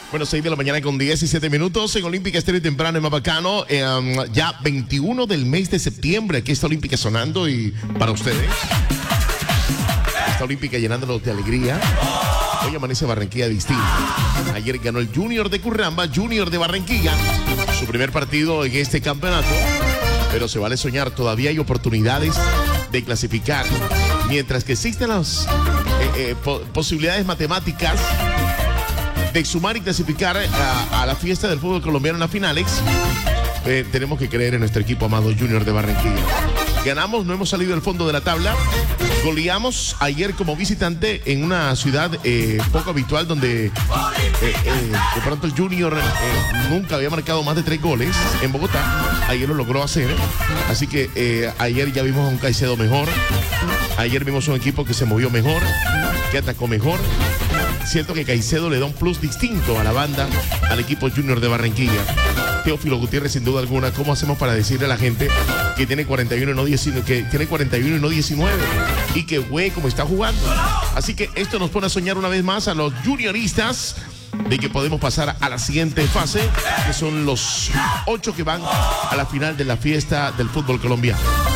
Bueno, 6 de la mañana con 17 minutos en Olímpica Estéreo temprano en Mapacano. Ya 21 del mes de septiembre. Aquí está Olímpica sonando y para ustedes. Está Olímpica llenándolos de alegría. Hoy amanece Barranquilla distinta. Ayer ganó el Junior de Curramba, Junior de Barranquilla. Su primer partido en este campeonato. Pero se vale soñar, todavía hay oportunidades de clasificar. Mientras que existen las posibilidades matemáticas de sumar y clasificar a la fiesta del fútbol colombiano en las finales, tenemos que creer en nuestro equipo amado Junior de Barranquilla. Ganamos, no hemos salido del fondo de la tabla. Goleamos ayer como visitante en una ciudad poco habitual donde de pronto el Junior nunca había marcado más de 3 goles en Bogotá. Ayer lo logró hacer. Así que ayer ya vimos a un Caicedo mejor. Ayer vimos un equipo que se movió mejor, que atacó mejor. Siento que Caicedo le da un plus distinto a la banda, al equipo Junior de Barranquilla. Teófilo Gutiérrez, sin duda alguna. ¿Cómo hacemos para decirle a la gente que tiene 41 y no 19, que tiene 41 y no 19 y que güey como está jugando? Así que esto nos pone a soñar una vez más a los junioristas de que podemos pasar a la siguiente fase, que son los 8 que van a la final de la fiesta del fútbol colombiano.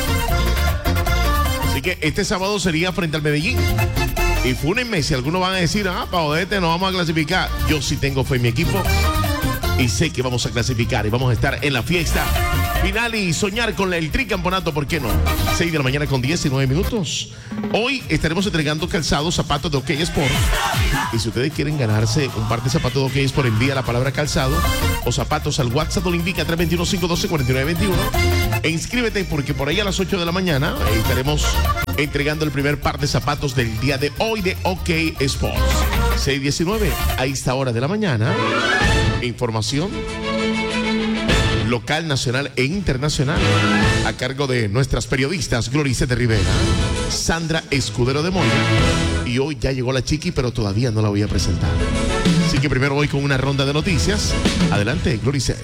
Así que este sábado sería frente al Medellín. Y fúnenme si algunos van a decir, para joderte no vamos a clasificar. Yo sí tengo fe en mi equipo y sé que vamos a clasificar y vamos a estar en la fiesta final y soñar con el tricampeonato, ¿por qué no? 6 de la mañana con 19 minutos. Hoy estaremos entregando calzados, zapatos de OK Sport. Y si ustedes quieren ganarse un par de zapatos de OK Sport, envía la palabra calzado o zapatos al WhatsApp Olímpica 321-512-4921 e inscríbete porque por ahí a las 8 de la mañana estaremos entregando el primer par de zapatos del día de hoy de OK Sports. 6:19 a esta hora de la mañana. Información local, nacional e internacional a cargo de nuestras periodistas Glorice de Rivera, Sandra Escudero de Moya, y hoy ya llegó la chiqui, pero todavía no la voy a presentar. Así que primero voy con una ronda de noticias. Adelante, Glorice.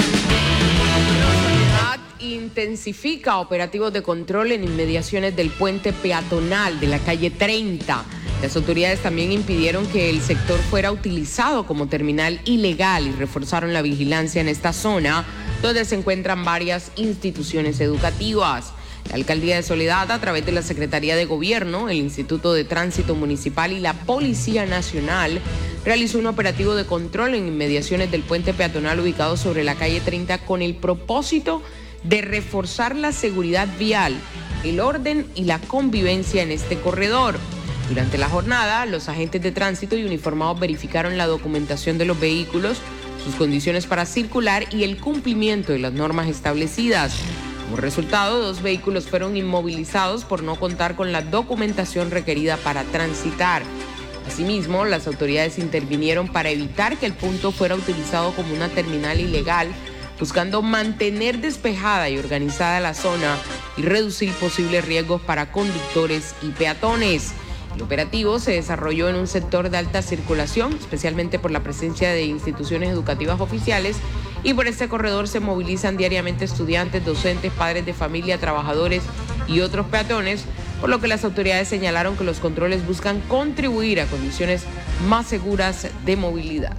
Intensifica operativos de control en inmediaciones del puente peatonal de la calle 30. Las autoridades también impidieron que el sector fuera utilizado como terminal ilegal y reforzaron la vigilancia en esta zona, donde se encuentran varias instituciones educativas. La Alcaldía de Soledad, a través de la Secretaría de Gobierno, el Instituto de Tránsito Municipal y la Policía Nacional, realizó un operativo de control en inmediaciones del puente peatonal ubicado sobre la calle 30 con el propósito de reforzar la seguridad vial, el orden y la convivencia en este corredor. Durante la jornada, los agentes de tránsito y uniformados verificaron la documentación de los vehículos, sus condiciones para circular y el cumplimiento de las normas establecidas. Como resultado, 2 vehículos fueron inmovilizados por no contar con la documentación requerida para transitar. Asimismo, las autoridades intervinieron para evitar que el punto fuera utilizado como una terminal ilegal, buscando mantener despejada y organizada la zona y reducir posibles riesgos para conductores y peatones. El operativo se desarrolló en un sector de alta circulación, especialmente por la presencia de instituciones educativas oficiales, y por este corredor se movilizan diariamente estudiantes, docentes, padres de familia, trabajadores y otros peatones, por lo que las autoridades señalaron que los controles buscan contribuir a condiciones más seguras de movilidad.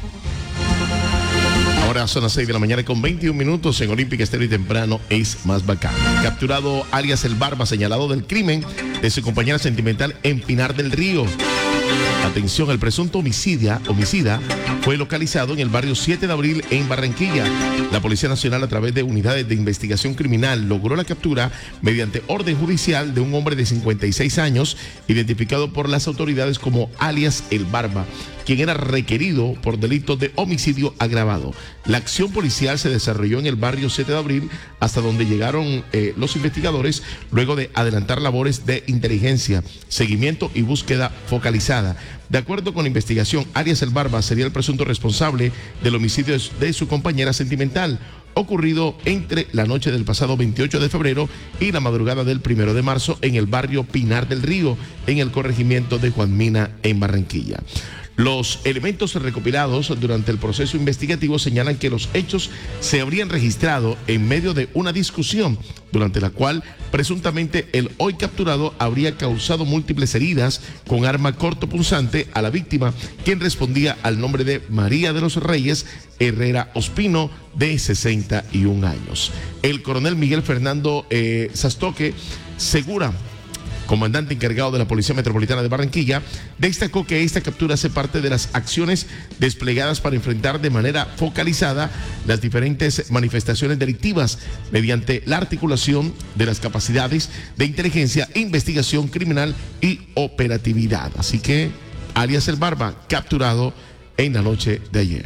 Ahora son las 6 de la mañana con 21 minutos en Olímpica Estéreo y temprano es más bacán. Capturado alias El Barba, señalado del crimen de su compañera sentimental en Pinar del Río. Atención, el presunto homicida fue localizado en el barrio 7 de abril en Barranquilla. La Policía Nacional, a través de unidades de investigación criminal, logró la captura mediante orden judicial de un hombre de 56 años, identificado por las autoridades como alias El Barba, quien era requerido por delito de homicidio agravado. La acción policial se desarrolló en el barrio 7 de abril, hasta donde llegaron los investigadores, luego de adelantar labores de inteligencia, seguimiento y búsqueda focalizada. De acuerdo con la investigación, alias El Barba sería el presunto responsable del homicidio de su compañera sentimental, ocurrido entre la noche del pasado 28 de febrero y la madrugada del 1 de marzo en el barrio Pinar del Río, en el corregimiento de Juan Mina, en Barranquilla. Los elementos recopilados durante el proceso investigativo señalan que los hechos se habrían registrado en medio de una discusión durante la cual presuntamente el hoy capturado habría causado múltiples heridas con arma cortopunzante a la víctima, quien respondía al nombre de María de los Reyes Herrera Ospino, de 61 años. El coronel Miguel Fernando Sastoque Segura, comandante encargado de la Policía Metropolitana de Barranquilla, destacó que esta captura hace parte de las acciones desplegadas para enfrentar de manera focalizada las diferentes manifestaciones delictivas mediante la articulación de las capacidades de inteligencia, investigación criminal y operatividad. Así que, alias El Barba, capturado en la noche de ayer.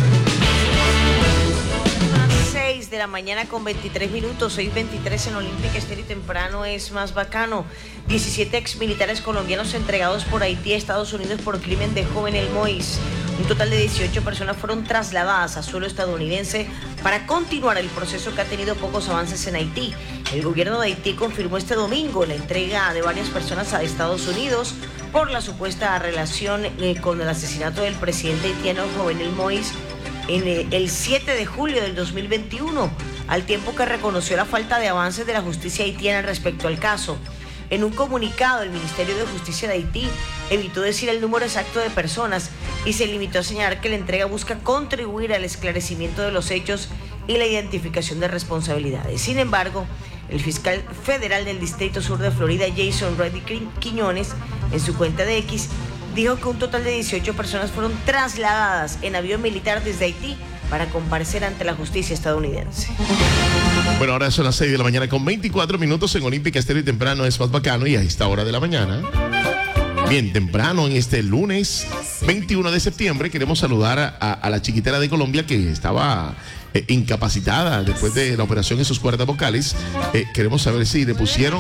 De la mañana con 23 minutos, 6:23 en Olympic Estéreo y temprano es más bacano. 17 exmilitares colombianos entregados por Haití a Estados Unidos por crimen de Jovenel Moïse. Un total de 18 personas fueron trasladadas a suelo estadounidense para continuar el proceso que ha tenido pocos avances en Haití. El gobierno de Haití confirmó este domingo la entrega de varias personas a Estados Unidos por la supuesta relación con el asesinato del presidente haitiano Jovenel Moïse en el 7 de julio del 2021, al tiempo que reconoció la falta de avances de la justicia haitiana respecto al caso. En un comunicado, el Ministerio de Justicia de Haití evitó decir el número exacto de personas y se limitó a señalar que la entrega busca contribuir al esclarecimiento de los hechos y la identificación de responsabilidades. Sin embargo, el fiscal federal del Distrito Sur de Florida, Jason Reddy Quiñones, en su cuenta de X, dijo que un total de 18 personas fueron trasladadas en avión militar desde Haití para comparecer ante la justicia estadounidense. Bueno, ahora son las 6 de la mañana con 24 minutos en Olímpica Estéreo y temprano es más bacano y a esta hora de la mañana. Bien, temprano en este lunes 21 de septiembre queremos saludar a la chiquitera de Colombia que estaba incapacitada después de la operación en sus cuerdas vocales. Queremos saber si le pusieron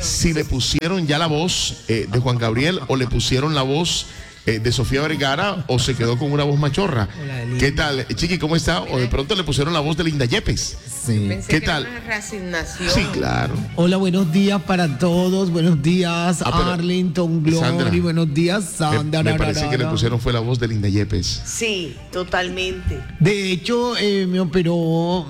ya la voz de Juan Gabriel o le pusieron la voz de Sofía Vergara o se quedó con una voz machorra. Hola, ¿qué tal, Chiqui? ¿Cómo está? O de pronto le pusieron la voz de Linda Yepes. Sí. ¿Qué tal? Una reasignación. Sí, claro. Hola, buenos días para todos. Buenos días, Arlington, Glory. Sandra, buenos días, Sandra. Me parece que le pusieron fue la voz de Linda Yepes. Sí, totalmente. De hecho, me operó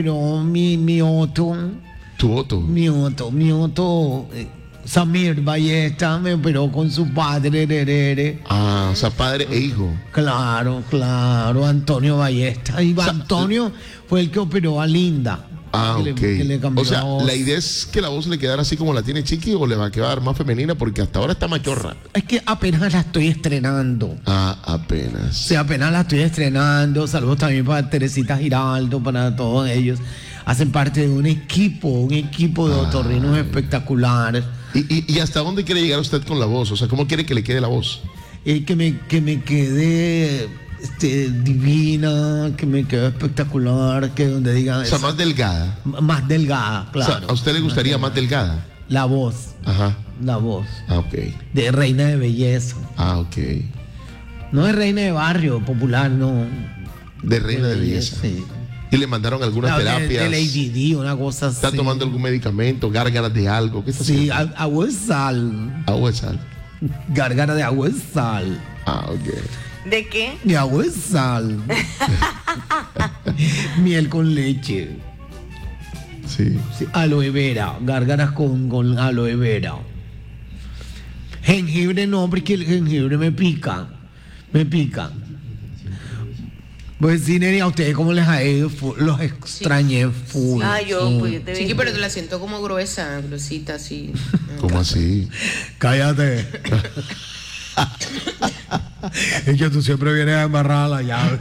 mi otto. ¿Tu otto? Mi otto. Samir Ballesta me operó con su padre. Ah, o sea, padre e hijo. Claro, Antonio Ballesta. Y Antonio fue el que operó a Linda. Ah, ok. Que le cambió o sea, la voz. la idea es que la voz le quedara así como la tiene Chiqui o le va a quedar más femenina porque hasta ahora está machorra. Es que apenas la estoy estrenando. Ah, apenas. Sí, apenas la estoy estrenando. Saludos también para Teresita Giraldo, para todos ellos. Hacen parte de un equipo de otorrinos espectaculares. ¿Y hasta dónde quiere llegar usted con la voz? O sea, ¿cómo quiere que le quede la voz? Que me quede divina, que me quede espectacular, que donde digan... O sea, más delgada. Más delgada, claro. O sea, ¿a usted le gustaría más delgada? La voz. Ajá. La voz. Ah, ok. De reina de belleza. Ah, ok. No es reina de barrio popular, no. De reina de belleza. Sí. Y le mandaron algunas terapias. De Lady D, una cosa así. ¿Está tomando algún medicamento? ¿Gárgaras de algo? ¿Qué está haciendo? Sí, agua de sal. Agua de sal. Gárgara de agua de sal. Ah, ok. ¿De qué? De agua de sal. Miel con leche. Sí. Aloe vera. Gárgaras con aloe vera. Jengibre no, porque el jengibre me pica. Pues sí, Neri, a ustedes cómo les ha ido, los extrañé full. Ah, yo te Chiqui, pero te la siento como gruesita, así. ¿Cómo así? Cállate. Es que tú siempre vienes a embarrar la llave.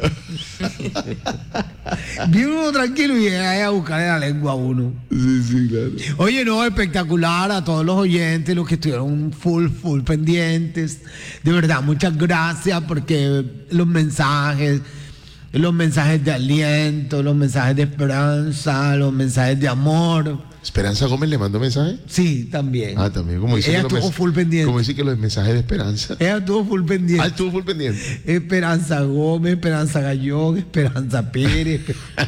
Viene uno tranquilo y llega a buscarle la lengua a uno. Sí, claro. Oye, no, espectacular a todos los oyentes, los que estuvieron full pendientes. De verdad, muchas gracias porque los mensajes de aliento, los mensajes de esperanza, los mensajes de amor. ¿Esperanza Gómez le mandó mensaje? Sí, también. Ah, también. Como dice ella estuvo full pendiente. Como dice que los mensajes de esperanza. Ella estuvo full pendiente. Ah, estuvo full pendiente. Esperanza Gómez, Esperanza Gallón, Esperanza Pérez.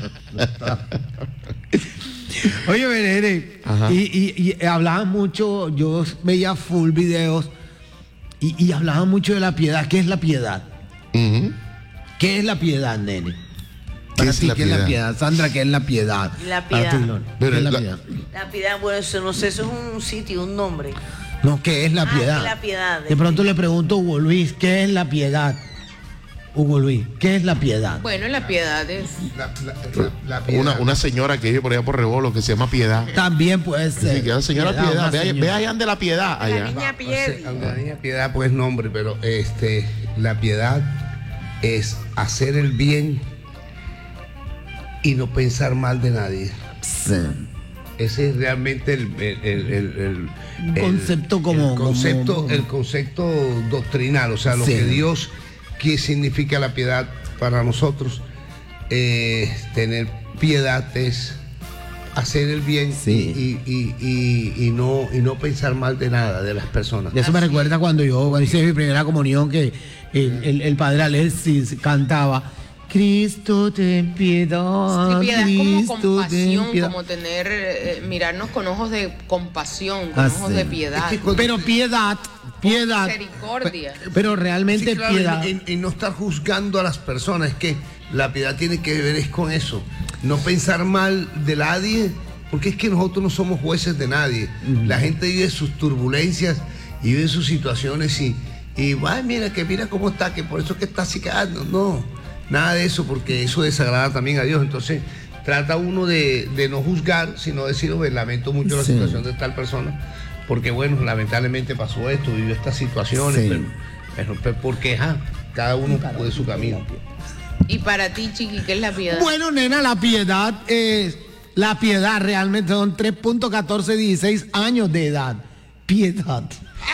Oye, Venere, y hablaba mucho, yo veía full videos y hablaba mucho de la piedad. ¿Qué es la piedad? Ujú. ¿Qué es la piedad, nene? ¿Qué Para es ti, la ¿qué es la piedad? piedad? Sandra, ¿qué es la piedad? La Para ti, piedad. Lore, ¿qué Pero es la la- piedad? La piedad, bueno, eso no sé, eso es un sitio, un nombre. No, ¿qué es la piedad? La piedad. De pronto le pregunto a Hugo Luis, ¿qué es la piedad? Hugo Luis, ¿qué es la piedad? Bueno, la piedad es... La piedad. Una señora que vive por allá por Rebolo que se llama Piedad. También puede Sí, ser. que la señora Piedad. una Ve señora. allá de la Piedad. La Allá. niña Piedi. La niña piedad pues nombre, pero la piedad es hacer el bien y no pensar mal de nadie. Sí. Ese es realmente el concepto como- el concepto doctrinal, o sea, lo Sí. que Dios, ¿qué significa la piedad para nosotros? Tener piedad es hacer el bien Sí. y no pensar mal de nada, de las personas. De eso me recuerda cuando hice mi primera comunión, que el padre Alexis cantaba: Cristo ten piedad. Y piedad es como Cristo, ten compasión, piedad. como tener, mirarnos con ojos de compasión, con ojos sí. de piedad. Es que cuando- Pero piedad. Misericordia. Pero realmente Sí, claro, piedad. y no estar juzgando a las personas, es que la piedad tiene que ver es con eso, no pensar mal de nadie, porque es que nosotros no somos jueces de nadie. La gente vive sus turbulencias y vive sus situaciones y ay, mira cómo está, que por eso es que está así quedando. No, nada de eso, porque eso desagrada también a Dios. Entonces trata uno de no juzgar, sino decir: "Oye, lamento mucho la Sí. situación de tal persona, porque bueno, lamentablemente pasó esto, vivió estas situaciones, Sí. pero porque cada uno puede su camino". Y para ti, Chiqui, ¿qué es la piedad? Bueno, nena, la piedad es. La piedad realmente son 3.1416 años de edad. Piedad.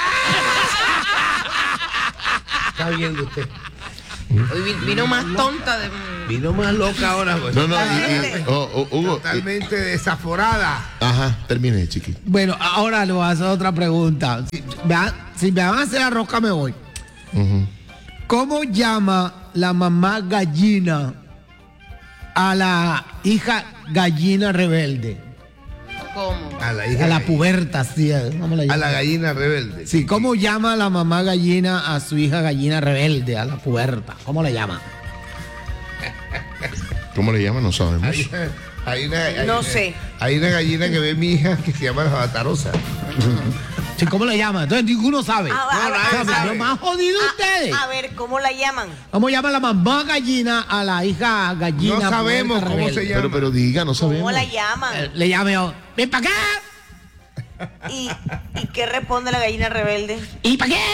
Está viendo usted. Hoy vino más tonta de... Vino más loca ahora, pues. No, Hugo. Totalmente desaforada. Ajá, termine, chiqui. Bueno, ahora le voy a hacer otra pregunta. Si me van a hacer la rosca, me voy. Ujú. ¿Cómo llama la mamá gallina a la hija gallina rebelde? ¿Cómo? A la hija A la gallina. puberta, sí. ¿Cómo la A llama? la gallina rebelde. Sí, ¿cómo llama la mamá gallina a su hija gallina rebelde, a la puberta? ¿Cómo la llama? ¿Cómo le llaman? No sabemos. No sé. Hay una gallina que ve mi hija que se llama la batarosa. Sí, ¿cómo la llama? Entonces ninguno sabe. nadie sabe. Lo más jodido ustedes. A ver, ¿cómo la llaman? ¿Cómo llama la mamá gallina a la hija gallina? No sabemos puerca cómo rebelde? se llama. Pero diga, no sabemos. ¿Cómo la llaman? Le llame yo. ¿Ven para qué? ¿Y qué responde la gallina rebelde? ¿Y para qué?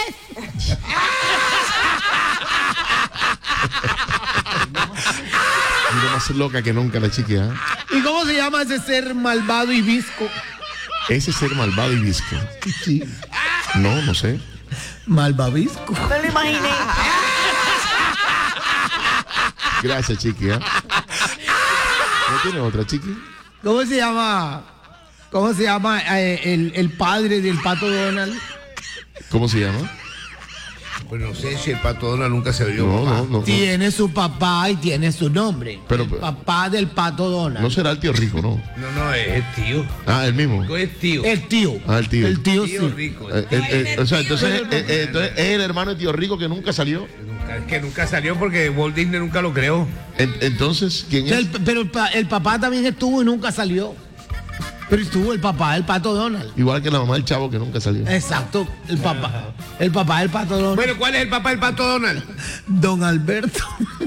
Mira, más loca que nunca la chiqui, ¿ah? ¿Y cómo se llama ese ser malvado y visco? Ese ser malvado y visco. Sí. No sé. Malvavisco. Me lo imaginé. Gracias, chiqui, ¿ah? ¿No tiene otra, chiqui? ¿Cómo se llama? ¿Cómo se llama el padre del pato Donald? ¿Cómo se llama? Pues no sé si el pato Donald nunca se vio. No. Tiene su papá y tiene su nombre. Pero- el papá del pato Donald. No será el tío rico, ¿no? No, es el tío. Ah, el mismo. Es tío. El tío. Ah, el tío. El tío, Tío sí. rico. O sea, entonces es el hermano de tío rico que nunca salió. Es que nunca salió porque Walt Disney nunca lo creó. Entonces, ¿quién O sea, es? pero el papá también estuvo y nunca salió. Pero estuvo el papá del pato Donald. Igual que la mamá del chavo que nunca salió. Exacto, el papá. El papá del pato Donald. Bueno, ¿cuál es el papá del pato Donald? Don Alberto.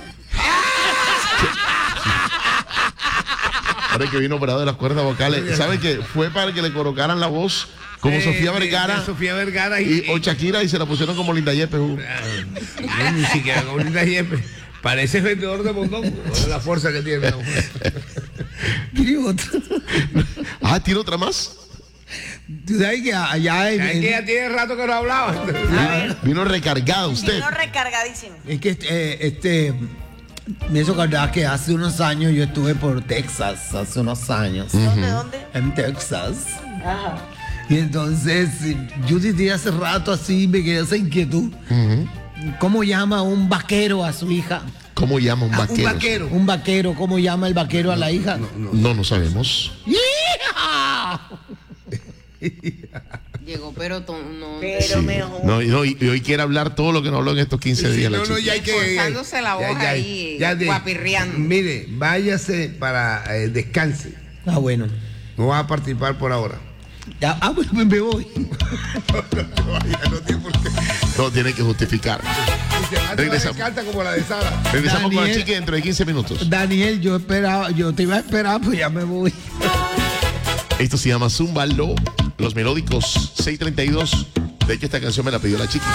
Ahora que vino operado de las cuerdas vocales. ¿Sabe que fue para que le colocaran la voz como Sofía Vergara Sofía Vergara o Shakira y se la pusieron como Linda Yepes? No, ni siquiera con Linda Yepes. Parece vendedor de mondongo. La fuerza que tiene. ¿Tiene otro? Ah, ¿tiene otra más? Tú sabes que allá Es que ya tiene rato que no hablaba. Vino recargada usted. Vino recargadísimo. Es que me hizo acordar que hace unos años yo estuve por Texas, hace unos años. ¿Dónde? En Texas. Y entonces yo desde hace rato así me quedé esa inquietud. ¿Cómo llama un vaquero a su hija? ¿Cómo llama un vaquero? Un vaquero. Un vaquero, ¿cómo llama el vaquero a la hija? No sabemos. ¡Hija! Llegó, pero no. Pero mejor. No, y hoy quiere hablar todo lo que no habló en estos 15 días. la No, chica. ya hay que. Forzándose la hoja ahí, guapirreando. Mire, váyase para descanse. Ah, bueno. No va a participar por ahora. Ya, bueno, me voy. No tiene por qué. No, tiene que justificar. Regresamos. Canta como la de Sara. Regresamos con la Daniel. chica dentro de 15 minutos. Daniel, yo te iba a esperar, pues ya me voy. Esto se llama Zúmbalo, los melódicos 632. De hecho, esta canción me la pidió la chica.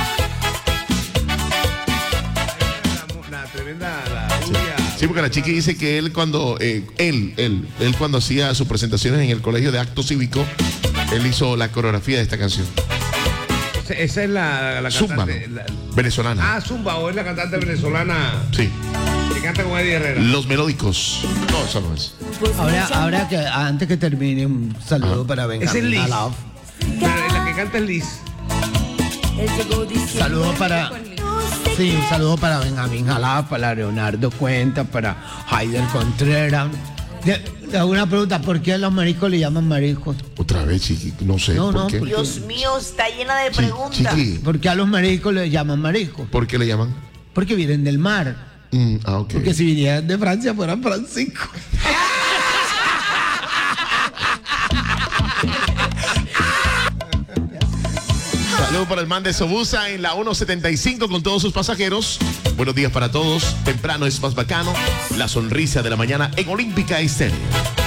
La tremenda, la rubia. Sí, porque la chica dice que él cuando cuando hacía sus presentaciones en el colegio de acto cívico, él hizo la coreografía de esta canción. Esa es la Zúmbalo, cantante. venezolana. Zumba, o es la cantante venezolana Sí. que canta con Eddie Herrera. Los melódicos. No, eso no es. Ahora que antes que termine, un saludo para Ese es Benjamín Liz. Alaf. Pero la que canta es Liz. Saludo para. Sí, un saludo para Benjamín Alaf, para Leonardo Cuenta, para Haider Contreras. Le hago una pregunta, ¿por qué a los maricos le llaman maricos? Otra vez, chiqui. No sé No, por no, qué. porque- Dios mío, está llena de Chi- preguntas. Chiqui, ¿Por qué a los maricos le llaman maricos? ¿por qué le llaman? Porque vienen del mar. Ok. Porque si vinieran de Francia fueran Francisco. Saludos para el man de Sobusa en la 175 con todos sus pasajeros. Buenos días para todos. Temprano es más bacano. La sonrisa de la mañana en Olímpica Estéreo.